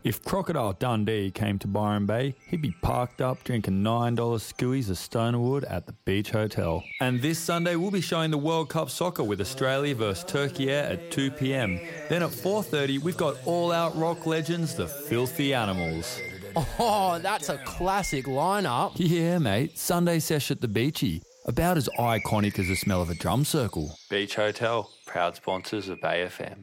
If Crocodile Dundee came to Byron Bay, he'd be parked up drinking $9 skewies of Stonerwood at the Beach Hotel. And this Sunday we'll be showing the World Cup soccer with Australia versus Turkey Air at 2 p.m. Then at 4:30 we've got all-out rock legends, the Filthy Animals. Oh, that's a classic lineup. Yeah, mate. Sunday sesh at the Beachy. About as iconic as the smell of a drum circle. Beach Hotel, proud sponsors of Bay FM.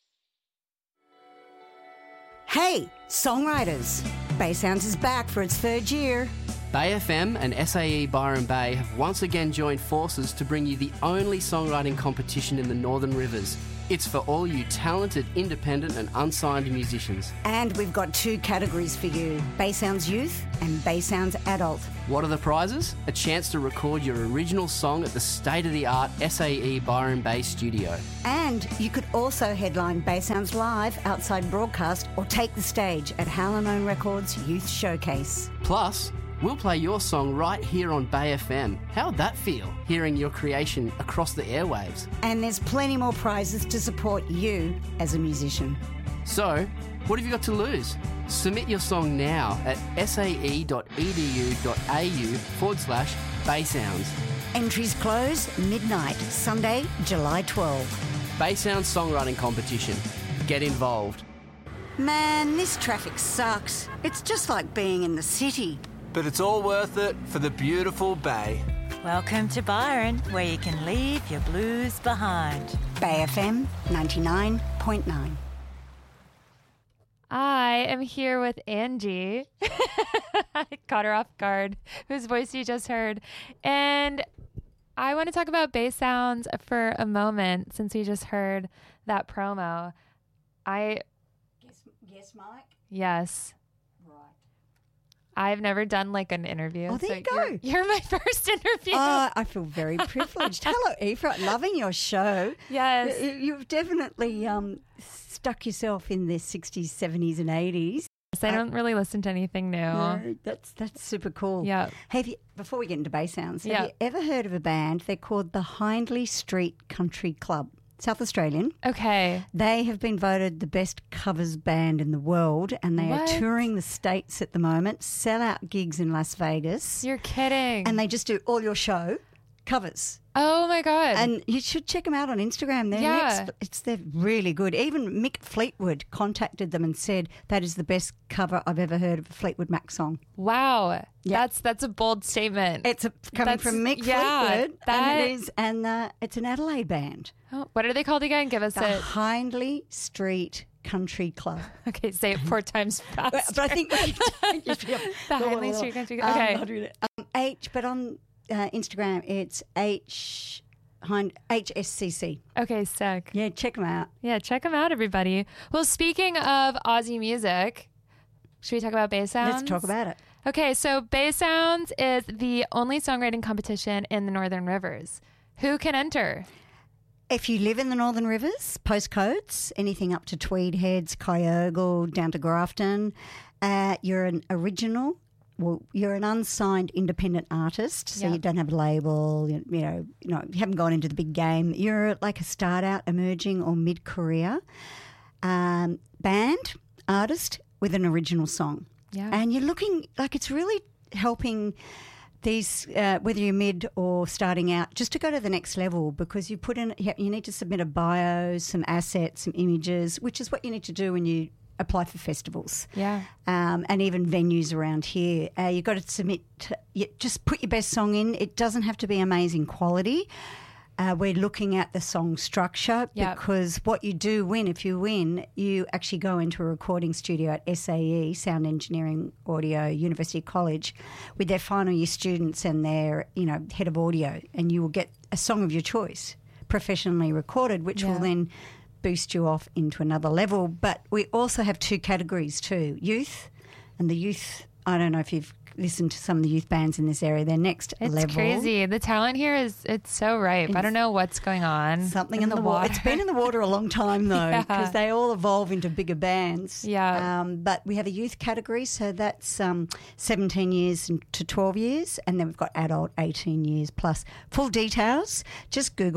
Hey, songwriters! Bay Sounds is back for its third year. Bay FM and SAE Byron Bay have once again joined forces to bring you the only songwriting competition in the Northern Rivers. It's for all you talented, independent and unsigned musicians. And we've got 2 categories for you, Bay Sounds Youth and Bay Sounds Adult. What are the prizes? A chance to record your original song at the state-of-the-art SAE Byron Bay studio. And you could also headline Bay Sounds Live outside broadcast or take the stage at Hallinone Records Youth Showcase. Plus, we'll play your song right here on Bay FM. How'd that feel, hearing your creation across the airwaves? And there's plenty more prizes to support you as a musician. So, what have you got to lose? Submit your song now at sae.edu.au/Baysounds. Entries close midnight, Sunday, July 12. Baysounds Songwriting Competition. Get involved. Man, this traffic sucks. It's just like being in the city. But it's all worth it for the beautiful Bay. Welcome to Byron, where you can leave your blues behind. Bay FM 99.9. I am here with Angie. I caught her off guard, whose voice you just heard. And I want to talk about Bay Sounds for a moment, since we just heard that promo. Yes, Mike? Yes. Right. I've never done like an interview. Oh, there you go. You're my first interview. Oh, I feel very privileged. Hello, Aoife. Loving your show. Yes. You've definitely stuck yourself in the 60s, 70s and 80s. Yes, I don't really listen to anything new. No, that's super cool. Yeah. Before we get into Bay Sounds, have Yeah. you ever heard of a band? They're called the Hindley Street Country Club. South Australian. Okay. They have been voted the best covers band in the world, and they What? are touring the States at the moment, sell out gigs in Las Vegas. You're kidding. And they just do all your show covers. Oh my God. And you should check them out on Instagram. They're really good. Even Mick Fleetwood contacted them and said that is the best cover I've ever heard of a Fleetwood Mac song. Wow. Yeah. That's a bold statement. It's coming from Mick Fleetwood, and it's an Adelaide band. Oh, what are they called again? Give us The it. Hindley Street Country Club. Okay, say it 4 times fast. But I think The Hindley Street Country. Okay. But on Instagram it's HSCC. Okay, sick. Yeah, check them out. Yeah, check them out, everybody. Well, speaking of Aussie music, should we talk about Bay Sounds? Let's talk about it. Okay, so Bay Sounds is the only songwriting competition in the Northern Rivers. Who can enter? If you live in the Northern Rivers, postcodes, anything up to Tweed Heads, Kyogle, down to Grafton, you're an original. Well, you're an unsigned independent artist, so Yep. you don't have a label. You haven't gone into the big game. You're like a start out, emerging, or mid career band artist with an original song. Yeah. And you're looking like it's really helping these, whether you're mid or starting out, just to go to the next level, because you need to submit a bio, some assets, some images, which is what you need to do when you apply for festivals. Yeah. And even venues around here. You've got to submit, just put your best song in. It doesn't have to be amazing quality. We're looking at the song structure, Yep. because what you do win, if you win, you actually go into a recording studio at SAE, Sound Engineering Audio, University College, with their final year students and their head of audio, and you will get a song of your choice professionally recorded, which will then boost you off into another level. But we also have 2 categories too, youth, and the youth, I don't know if you've listened to some of the youth bands in this area, they're next It's level. crazy. The talent here it's so ripe. I don't know what's going on. Something in the water. It's been in the water a long time though, Yeah. because they all evolve into bigger bands. Yeah. But we have a youth category, so that's 17 years to 12 years, and then we've got adult 18 years plus. Full details, just Google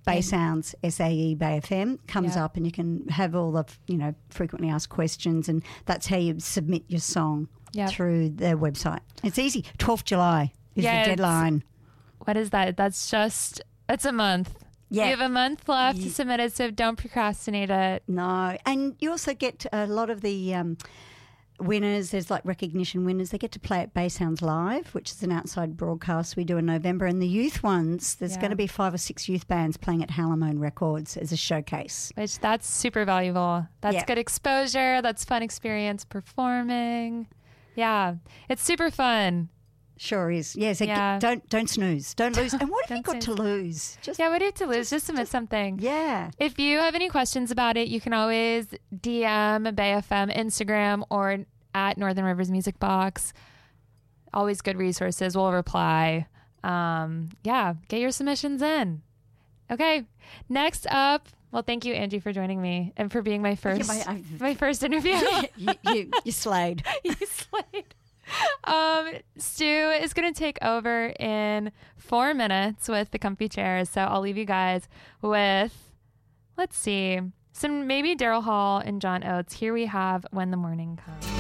Bay Sounds, SAE Bay FM, comes Yeah. up, and you can have all the, frequently asked questions, and that's how you submit your song Yeah. through their website. It's easy. 12th July is Yeah, the it's- deadline. What is that? That's a month. Yeah. You have a month left to submit it, so don't procrastinate it. No. And you also get a lot of the winners, there's like recognition winners, they get to play at Bay Sounds Live, which is an outside broadcast we do in November. And the youth ones, there's Yeah. going to be 5 or 6 youth bands playing at Halamone Records as a showcase. Which that's super valuable. That's Yeah. good exposure. That's fun experience performing. Yeah, it's super fun. Sure is. Yeah, so Yeah. don't snooze. Don't lose. And what have you Don't got to lose? Just Yeah, what do you have to lose? Just submit something. yeah. If you have any questions about it, you can always DM Bay FM Instagram or at Northern Rivers Music Box. Always good resources. We'll reply. Get your submissions in. Okay. Next up, well, thank you, Angie, for joining me and for being my first my first interview. you slayed. You slayed. Stu is going to take over in 4 minutes with the comfy chairs. So I'll leave you guys with, let's see, some maybe Daryl Hall and John Oates. Here we have When the Morning Comes.